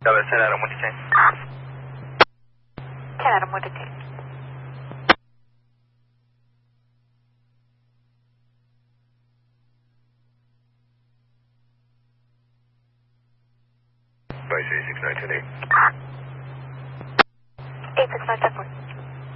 Double 10 Adam, what do you say? 10 Adam, what did you? Base 86928. 86974.